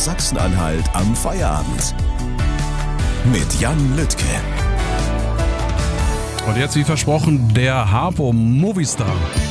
Sachsen-Anhalt am Feierabend. Mit Jan Lüttke. Und jetzt, wie versprochen, der Harpo Movistar.